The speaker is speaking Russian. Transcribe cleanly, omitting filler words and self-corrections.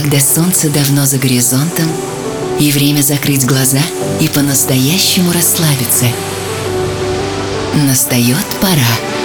когда солнце давно за горизонтом, и время закрыть глаза и по-настоящему расслабиться. Настает пора.